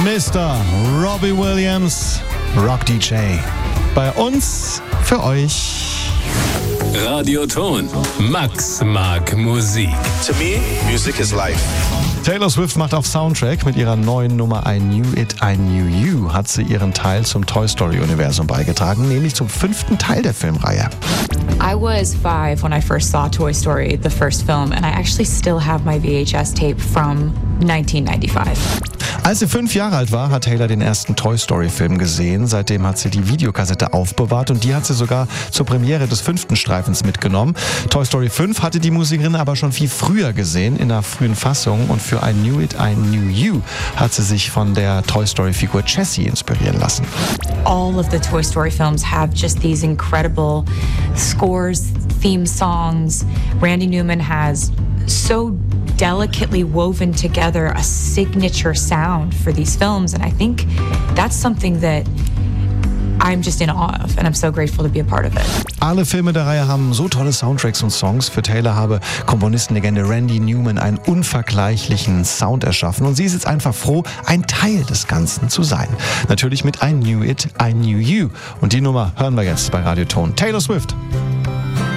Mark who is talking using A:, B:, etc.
A: Mr. Robbie Williams, Rock DJ. Bei uns, für euch.
B: Radioton. Max mag Musik.
C: To me, music is life.
A: Taylor Swift macht auf Soundtrack mit ihrer neuen Nummer I Knew It, I Knew You hat sie ihren Teil zum Toy Story-Universum beigetragen, nämlich zum 5. Teil der Filmreihe.
D: I was 5 when I first saw Toy Story, the first film, and I actually still have my VHS tape from 1995.
A: Als sie 5 Jahre alt war, hat Taylor den ersten Toy Story-Film gesehen. Seitdem hat sie die Videokassette aufbewahrt und die hat sie sogar zur Premiere des 5. Streifens mitgenommen. Toy Story 5 hatte die Musikerin aber schon viel früher gesehen, in einer frühen Fassung. Und für I Knew It, I Knew You hat sie sich von der Toy Story-Figur Jessie inspirieren lassen.
D: All of the Toy Story films have just these incredible scores, theme songs. Randy Newman has so delicately woven together a signature sound for these films, and I think that's something that I'm just in awe of, and I'm so grateful to be a part of it.
A: Alle Filme der Reihe haben so tolle Soundtracks und Songs. Für Taylor habe Komponistenlegende Randy Newman einen unvergleichlichen Sound erschaffen und sie ist jetzt einfach froh, ein Teil des Ganzen zu sein. Natürlich mit I Knew It, I Knew You. Und die Nummer hören wir jetzt bei Radioton. Taylor Swift.